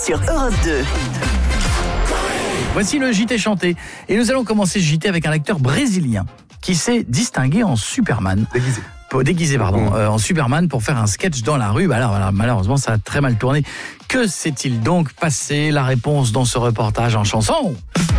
sur Europe 2. Voici le JT chanté. Et nous allons commencer ce JT avec un acteur brésilien qui s'est distingué en Superman. Déguisé, en Superman pour faire un sketch dans la rue. Alors, malheureusement, ça a très mal tourné. Que s'est-il donc passé? La réponse dans ce reportage en chanson.